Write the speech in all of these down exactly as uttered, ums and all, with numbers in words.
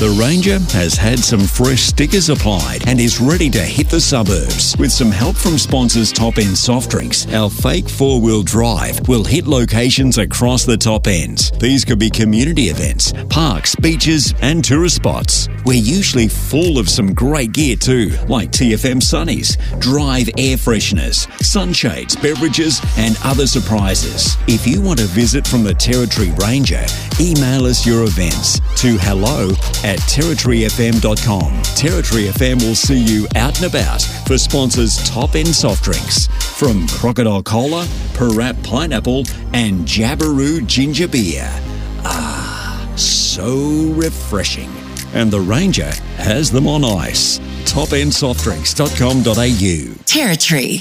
The Ranger has had some fresh stickers applied and is ready to hit the suburbs. With some help from sponsors Top End Soft Drinks, our fake four-wheel drive will hit locations across the top ends. These could be community events, parks, beaches and tourist spots. We're usually full of some great gear too, like T F M Sunnies, Drive air fresheners, sunshades, beverages and other surprises. If you want to visit from the Territory Ranger, email us your events to hello at territory f m dot com. Territory F M will see you out and about for sponsors Top End Soft Drinks from Crocodile Cola, Parat Pineapple and Jabberoo Ginger Beer. Ah, so refreshing. And the Ranger has them on ice. top end soft drinks dot com dot a u. Territory.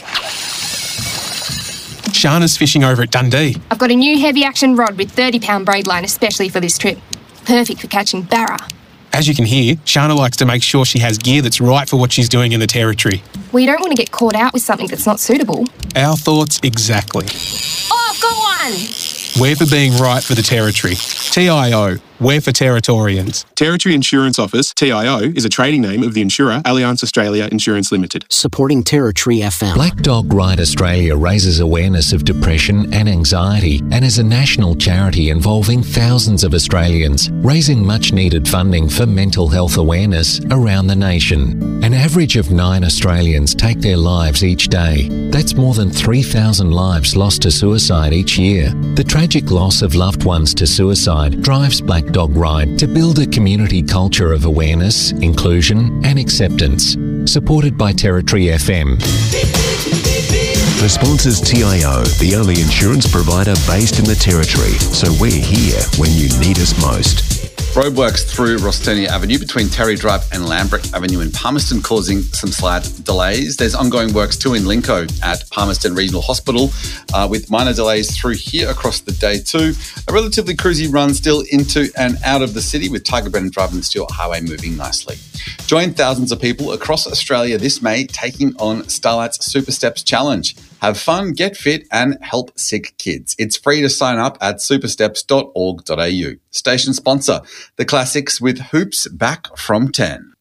Shana's fishing over at Dundee. I've got a new heavy action rod with thirty pound braid line especially for this trip. Perfect for catching barra. As you can hear, Shana likes to make sure she has gear that's right for what she's doing in the Territory. Well, you don't want to get caught out with something that's not suitable. Our thoughts exactly. Oh, I've got one! We're for being right for the Territory. T I O, we're for Territorians. Territory Insurance Office, T I O, is a trading name of the insurer Allianz Australia Insurance Limited. Supporting Territory F M. Black Dog Ride Australia raises awareness of depression and anxiety and is a national charity involving thousands of Australians, raising much needed funding for mental health awareness around the nation. An average of nine Australians take their lives each day. That's more than three thousand lives lost to suicide each year. The tragic loss of loved ones to suicide drives Black Dog Ride to build a community culture of awareness, inclusion and acceptance. Supported by Territory F M. The sponsors T I O, the only insurance provider based in the Territory, so we're here when you need us most. Roadworks through Rostonia Avenue between Terry Drive and Lambert Avenue in Palmerston causing some slight delays. There's ongoing works too in Linco at Palmerston Regional Hospital uh, with minor delays through here across the day too. A relatively cruisy run still into and out of the city with Tiger Brennan Drive and the Stewart Highway moving nicely. Join thousands of people across Australia this May taking on Starlight's Super Steps Challenge. Have fun, get fit and help sick kids. It's free to sign up at supersteps dot org dot a u. Station sponsor, The Classics with Hoops back from ten.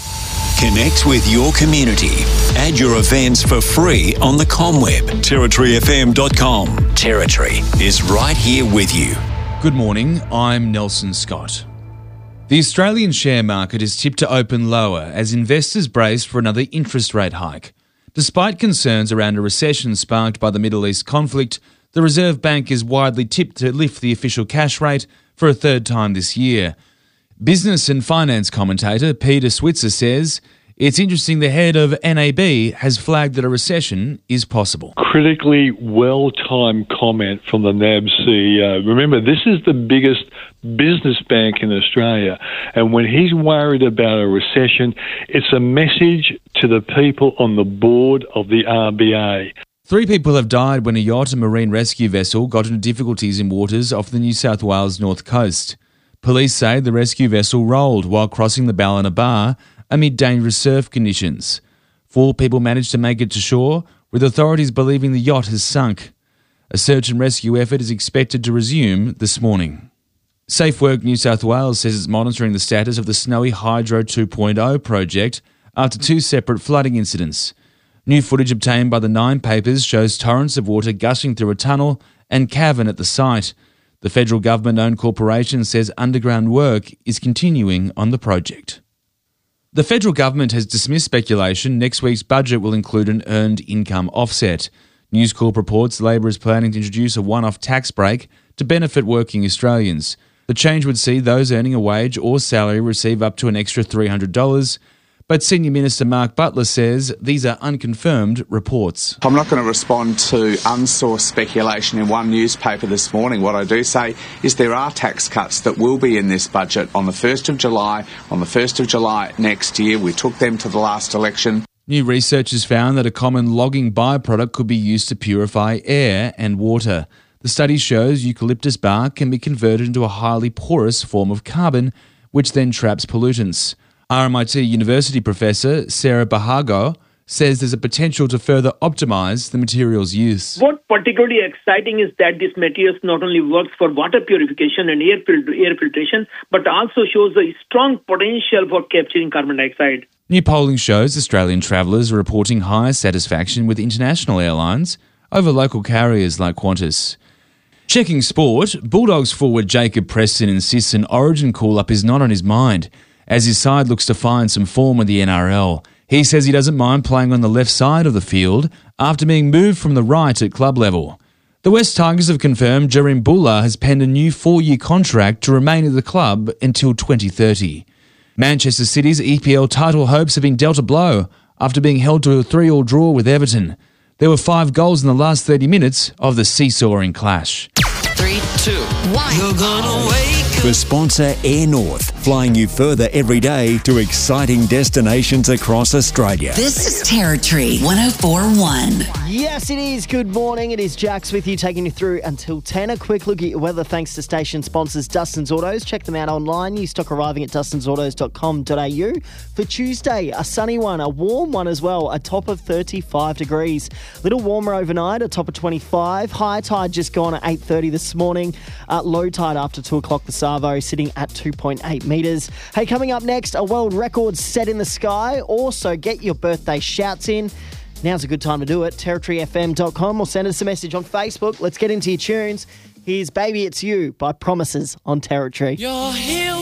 Connect with your community. Add your events for free on the ComWeb, territory f m dot com. Territory is right here with you. Good morning, I'm Nelson Scott. The Australian share market is tipped to open lower as investors brace for another interest rate hike. Despite concerns around a recession sparked by the Middle East conflict, the Reserve Bank is widely tipped to lift the official cash rate for a third time this year. Business and finance commentator Peter Switzer says it's interesting the head of N A B has flagged that a recession is possible. Critically well-timed comment from the N A B C E O. Remember, this is the biggest business bank in Australia, and when he's worried about a recession, it's a message to the people on the board of the R B A. Three people have died when a yacht and marine rescue vessel got into difficulties in waters off the New South Wales north coast. Police say the rescue vessel rolled while crossing the Ballina Bar amid dangerous surf conditions. Four people managed to make it to shore, with authorities believing the yacht has sunk. A search and rescue effort is expected to resume this morning. SafeWork New South Wales says it's monitoring the status of the Snowy Hydro two point oh project after two separate flooding incidents. New footage obtained by the Nine Papers shows torrents of water gushing through a tunnel and cavern at the site. The federal government-owned corporation says underground work is continuing on the project. The federal government has dismissed speculation next week's budget will include an earned income offset. News Corp reports Labor is planning to introduce a one-off tax break to benefit working Australians. The change would see those earning a wage or salary receive up to an extra three hundred dollars. But Senior Minister Mark Butler says these are unconfirmed reports. I'm not going to respond to unsourced speculation in one newspaper this morning. What I do say is there are tax cuts that will be in this budget on the first of July, on the first of July next year. We took them to the last election. New research has found that a common logging byproduct could be used to purify air and water. The study shows eucalyptus bark can be converted into a highly porous form of carbon, which then traps pollutants. R M I T University professor Sarah Bahago says there's a potential to further optimise the material's use. What particularly exciting is that this material not only works for water purification and air, fil- air filtration, but also shows a strong potential for capturing carbon dioxide. New polling shows Australian travellers are reporting higher satisfaction with international airlines over local carriers like Qantas. Checking sport, Bulldogs forward Jacob Preston insists an Origin call-up is not on his mind, as his side looks to find some form in the N R L. He says he doesn't mind playing on the left side of the field after being moved from the right at club level. The West Tigers have confirmed Jarim Bula has penned a new four-year contract to remain at the club until twenty thirty. Manchester City's E P L title hopes have been dealt a blow after being held to a three-all draw with Everton. There were five goals in the last thirty minutes of the seesawing clash. Three, two, one. You're gonna wake The sponsor Air North, flying you further every day to exciting destinations across Australia. This is Territory one oh four point one. Yes, it is. Good morning. It is Jax with you, taking you through until ten. A quick look at your weather thanks to station sponsors Dustin's Autos. Check them out online. New stock arriving at dustins autos dot com dot a u. For Tuesday, a sunny one, a warm one as well, a top of thirty-five degrees. Little warmer overnight, a top of twenty-five. High tide just gone at eight thirty this morning. Uh, low tide after two o'clock this Savo, sitting at two point eight metres. Hey, coming up next, a world record set in the sky. Also, get your birthday shouts in. Now's a good time to do it. territory f m dot com or send us a message on Facebook. Let's get into your tunes. Here's Baby It's You by Promises on Territory. You're here.